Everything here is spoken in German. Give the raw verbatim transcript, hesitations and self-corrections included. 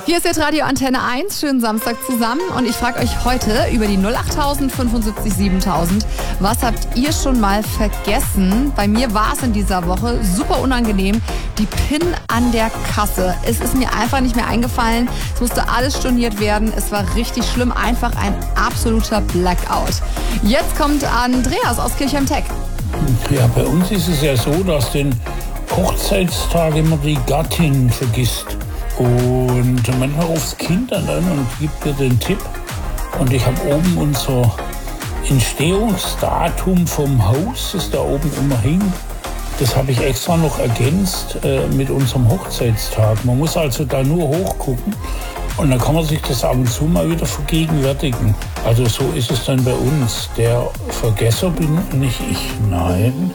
Hier ist jetzt Radio Antenne eins, schönen Samstag zusammen und ich frage euch heute über die null acht null fünf sieben siebentausend. Was habt ihr schon mal vergessen? Bei mir war es in dieser Woche super unangenehm, die PIN an der Kasse. Es ist mir einfach nicht mehr eingefallen, es musste alles storniert werden, es war richtig schlimm, einfach ein absoluter Blackout. Jetzt kommt Andreas aus Kirchheim-Tech. Ja, bei uns ist es ja so, dass den Hochzeitstag immer die Gattin vergisst. Und manchmal ruft das Kind dann an und gibt mir den Tipp. Und ich habe oben unser Entstehungsdatum vom Haus, das da oben immer hing. Das habe ich extra noch ergänzt äh, mit unserem Hochzeitstag. Man muss also da nur hochgucken und dann kann man sich das ab und zu mal wieder vergegenwärtigen. Also so ist es dann bei uns. Der Vergesser bin nicht ich, nein.